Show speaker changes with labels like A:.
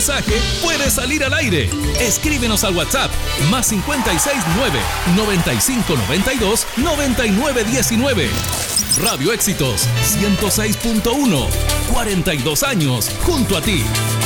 A: mensaje puede salir al aire. Escríbenos al WhatsApp más 569-9592-9919. Radio Éxitos 106.1. 42 años junto a ti.